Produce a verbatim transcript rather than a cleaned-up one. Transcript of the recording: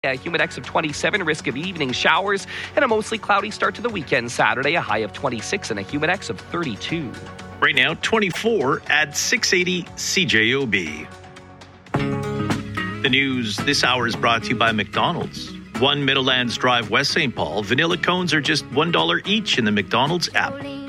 A Humidex of twenty-seven, risk of evening showers, and a mostly cloudy start to the weekend Saturday, a high of twenty-six and a Humidex of thirty-two. Right now, twenty-four at six eighty C J O B. The news this hour is brought to you by McDonald's. One Middlelands Drive, West Saint Paul. Vanilla cones are just one dollar each in the McDonald's app.